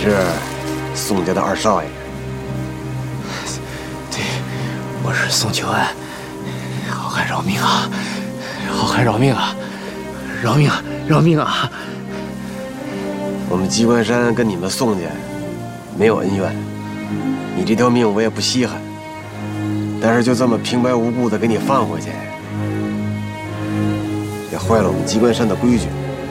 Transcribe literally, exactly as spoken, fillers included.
是宋家的二少爷。 对，我是宋求安。好汉饶命啊！好汉饶命啊！饶命啊！饶命啊！ 我们鸡冠山跟你们宋家没有恩怨，你这条命我也不稀罕。但是就这么平白无故的给你放回去，也坏了我们鸡冠山的规矩。